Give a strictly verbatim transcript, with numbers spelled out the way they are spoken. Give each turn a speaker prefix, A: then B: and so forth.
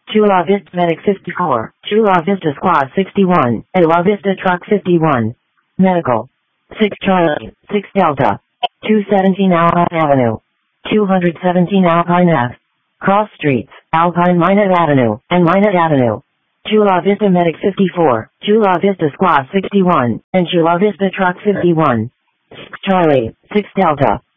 A: Chula Vista Medic fifty-four, Chula Vista Squad sixty-one, and La Vista Truck fifty-one. Medical. six Charlie, six Delta. two seventeen Alpine Avenue. two seventeen Alpine Ave. Cross Streets, Alpine Minot Avenue, and Minot Avenue. Chula Vista Medic fifty-four, Chula Vista Squad sixty-one, and Chula Vista Truck fifty-one. six Charlie, six Delta.